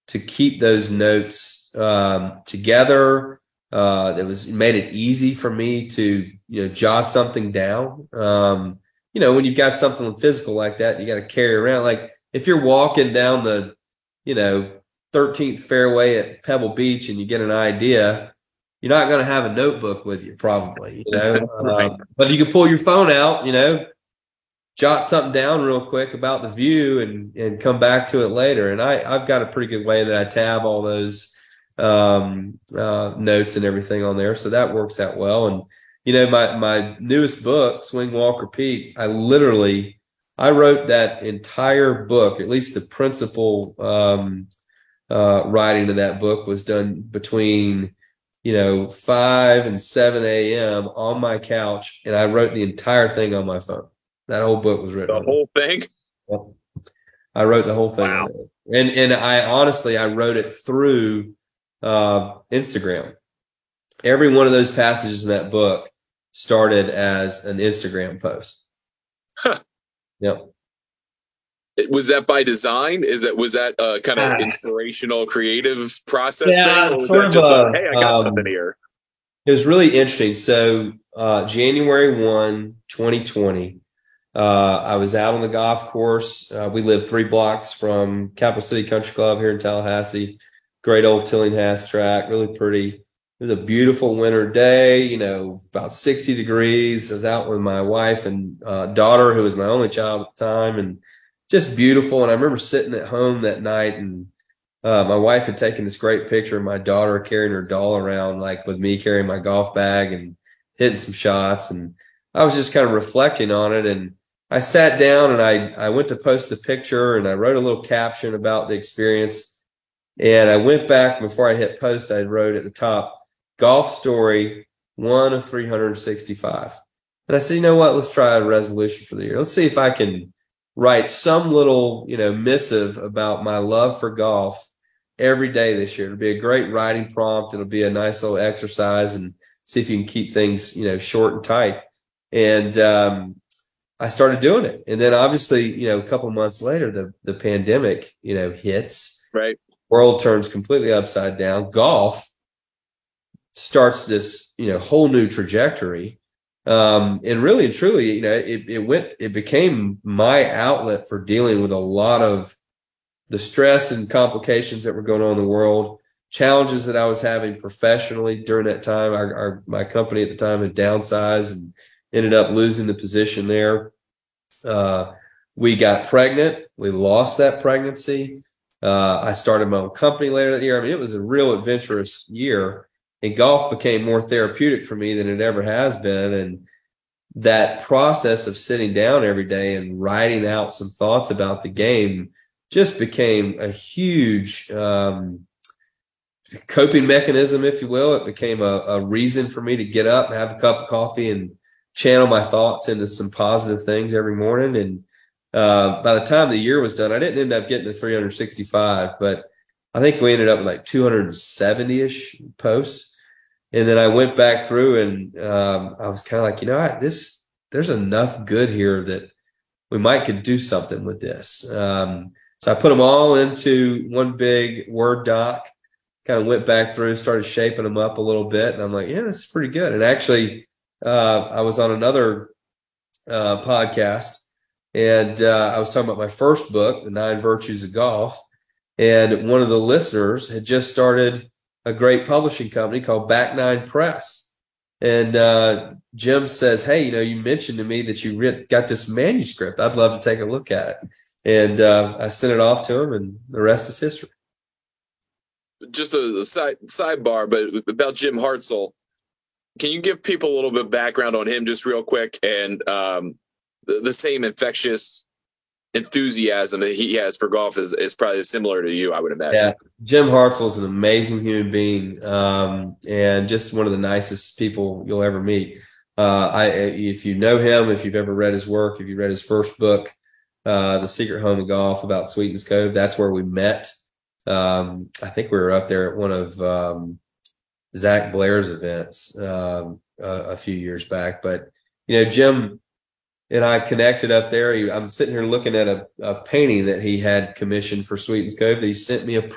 to keep those notes together. It made it easy for me to, jot something down. When you've got something physical like that, you got to carry around. Like if you're walking down the, 13th fairway at Pebble Beach and you get an idea, you're not going to have a notebook with you probably, Right. but you can pull your phone out, jot something down real quick about the view and come back to it later. And I've got a pretty good way that I tab all those notes and everything on there. So that works out well. And, my newest book, Swing, Walk, Repeat, I wrote that entire book, at least the principal writing of that book was done between 5 and 7 a.m. on my couch, and I wrote the entire thing on my phone. That whole book was written. The whole thing? I wrote the whole thing. Wow. And I wrote it through Instagram. Every one of those passages in that book started as an Instagram post. Huh. Yep. Was that by design? Was that a kind of inspirational, creative process thing? Or was sort that of just hey, I got something here? It was really interesting. So January 1, 2020, I was out on the golf course. We live 3 blocks from Capital City Country Club here in Tallahassee. Great old Tillinghast track, really pretty. It was a beautiful winter day, about 60 degrees. I was out with my wife and daughter, who was my only child at the time, and just beautiful. And I remember sitting at home that night, and my wife had taken this great picture of my daughter carrying her doll around, like with me carrying my golf bag and hitting some shots. And I was just kind of reflecting on it. And I sat down and I went to post the picture, and I wrote a little caption about the experience. And I went back before I hit post, I wrote at the top, golf story, 1 of 365. And I said, you know what, let's try a resolution for the year. Let's see if I can write some little, missive about my love for golf every day this year. It'll be a great writing prompt. It'll be a nice little exercise, and see if you can keep things, short and tight. And I started doing it. And then obviously, a couple of months later, the pandemic, hits. Right. World turns completely upside down. Golf starts this, whole new trajectory. And really and truly, it became my outlet for dealing with a lot of the stress and complications that were going on in the world, challenges that I was having professionally during that time. My company at the time had downsized and ended up losing the position there. We got pregnant. We lost that pregnancy. I started my own company later that year. I mean, it was a real adventurous year, and golf became more therapeutic for me than it ever has been. And that process of sitting down every day and writing out some thoughts about the game just became a huge coping mechanism, if you will. It became a reason for me to get up and have a cup of coffee and channel my thoughts into some positive things every morning. And by the time the year was done, I didn't end up getting to 365, but I think we ended up with like 270-ish posts. And then I went back through and I was kind of like, there's enough good here that we could do something with this. So I put them all into one big Word doc, kind of went back through, started shaping them up a little bit. And I'm like, yeah, this is pretty good. And actually, I was on another podcast, and I was talking about my first book, The 9 Virtues of Golf. And one of the listeners had just started a great publishing company called Back Nine Press. And Jim says, hey, you mentioned to me that you got this manuscript. I'd love to take a look at it. And I sent it off to him, and the rest is history. Just a sidebar, but about Jim Hartzell, can you give people a little bit of background on him just real quick? And the same infectious enthusiasm that he has for golf is probably similar to you, I would imagine. Yeah, Jim Hartzell is an amazing human being, and just one of the nicest people you'll ever meet. If you know him, if you've ever read his work, if you read his first book, The Secret Home of Golf, about Sweetens Cove, that's where we met. I think we were up there at one of Zach Blair's events a few years back. But, Jim and I connected up there. I'm sitting here looking at a painting that he had commissioned for Sweetens Cove that he sent me a